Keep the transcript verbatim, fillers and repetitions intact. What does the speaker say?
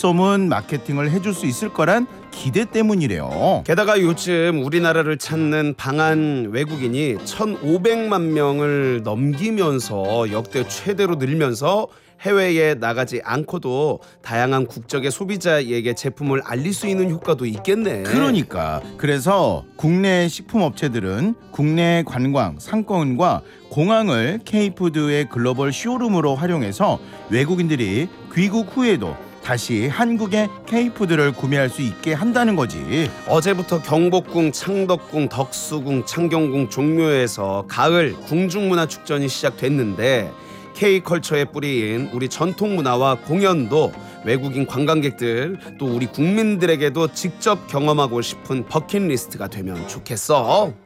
입소문 마케팅을 해줄 수 있을 거란 기대 때문이래요. 게다가 요즘 우리나라를 찾는 방한 외국인이 천오백만 명을 넘기면서 역대 최대로 늘면서 해외에 나가지 않고도 다양한 국적의 소비자에게 제품을 알릴 수 있는 효과도 있겠네. 그러니까 그래서 국내 식품업체들은 국내 관광, 상권과 공항을 K푸드의 글로벌 쇼룸으로 활용해서 외국인들이 귀국 후에도 다시 한국의 K푸드를 구매할 수 있게 한다는 거지. 어제부터 경복궁, 창덕궁, 덕수궁, 창경궁 종묘에서 가을 궁중문화축전이 시작됐는데 K컬처의 뿌리인 우리 전통문화와 공연도 외국인 관광객들 또 우리 국민들에게도 직접 경험하고 싶은 버킷리스트가 되면 좋겠어.